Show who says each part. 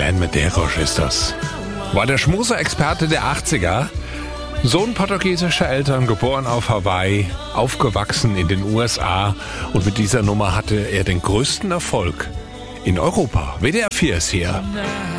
Speaker 1: Glenn Medeiros ist das. War der Schmuser-Experte der 80er. Sohn portugiesischer Eltern, geboren auf Hawaii, aufgewachsen in den USA. Und mit dieser Nummer hatte er den größten Erfolg in Europa. WDR 4 ist hier.